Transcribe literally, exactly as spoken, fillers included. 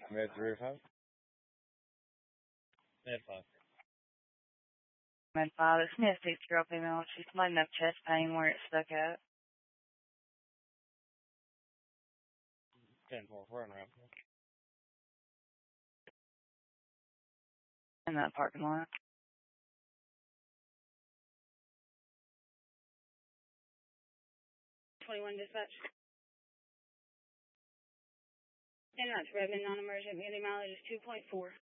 Mid roof house. Mid five. Med five, it's me a six-year-old female. She's might enough chest pain where it's stuck out. Ten four. We're on ramp. In that parking lot. twenty-one dispatch. And that's Revenant non-emergent. Muting mileage is two point four.